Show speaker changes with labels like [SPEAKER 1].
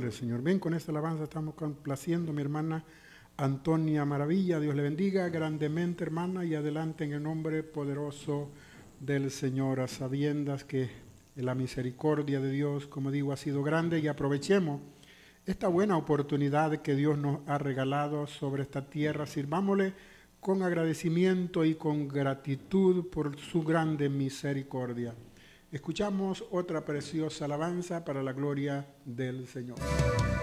[SPEAKER 1] nombre del Señor. Ven, con esta alabanza estamos complaciendo a mi hermana Antonia Maravilla. Dios le bendiga grandemente, hermana, y adelante en el nombre poderoso del Señor, a sabiendas que la misericordia de Dios, como digo, ha sido grande, y aprovechemos esta buena oportunidad que Dios nos ha regalado sobre esta tierra. Sirvámosle con agradecimiento y con gratitud por su grande misericordia. Escuchamos otra preciosa alabanza para la gloria del Señor.